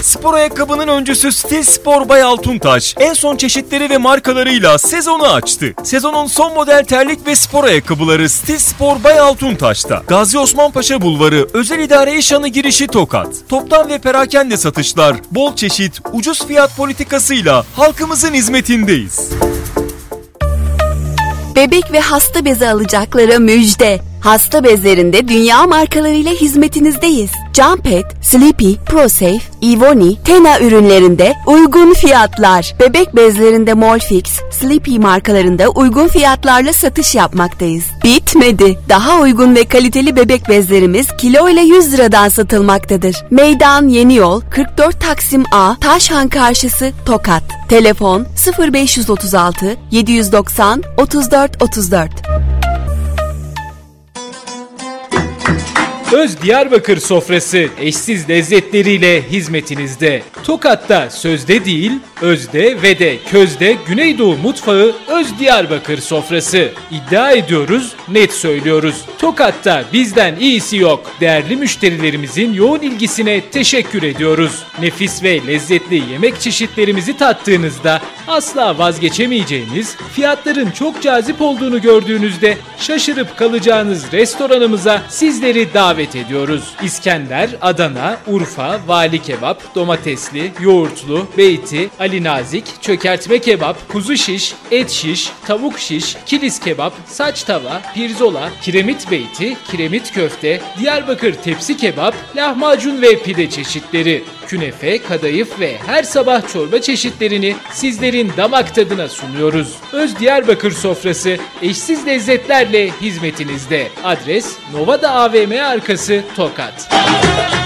Spor ayakkabının öncüsü Stil Spor by Altuntaş en son çeşitleri ve markalarıyla sezonu açtı. Sezonun son model terlik ve spor ayakkabıları Stil Spor by Altuntaş'ta. Gazi Osman Paşa Bulvarı Özel İdare İşhanı girişi Tokat. Toptan ve perakende satışlar, bol çeşit, ucuz fiyat politikasıyla halkımızın hizmetindeyiz. Bebek ve hasta bezi alacaklara müjde. Hasta bezlerinde dünya markalarıyla hizmetinizdeyiz. Jumpet, Sleepy, ProSafe, Evoni, Tena ürünlerinde uygun fiyatlar. Bebek bezlerinde Molfix, Sleepy markalarında uygun fiyatlarla satış yapmaktayız. Bitmedi. Daha uygun ve kaliteli bebek bezlerimiz kilo ile 100 liradan satılmaktadır. Meydan Yeni Yol, 44 Taksim A, Taşhan Karşısı, Tokat. Telefon 0536 790 34 34. Öz Diyarbakır sofrası eşsiz lezzetleriyle hizmetinizde. Tokat'ta sözde değil, özde ve de közde Güneydoğu mutfağı Öz Diyarbakır sofrası. İddia ediyoruz, net söylüyoruz. Tokat'ta bizden iyisi yok. Değerli müşterilerimizin yoğun ilgisine teşekkür ediyoruz. Nefis ve lezzetli yemek çeşitlerimizi tattığınızda asla vazgeçemeyeceğiniz, fiyatların çok cazip olduğunu gördüğünüzde şaşırıp kalacağınız restoranımıza sizleri davet ediyoruz. İskender, Adana, Urfa, vali kebap, domatesli, yoğurtlu, beyti, Ali Nazik, çökertme kebap, kuzu şiş, et şiş, tavuk şiş, kilis kebap, saç tava, pirzola, kiremit beyti, kiremit köfte, Diyarbakır tepsi kebap, lahmacun ve pide çeşitleri, künefe, kadayıf ve her sabah çorba çeşitlerini sizlerin damak tadına sunuyoruz. Öz Diyarbakır sofrası eşsiz lezzetlerle hizmetinizde. Adres Novada AVM arkası Tokat.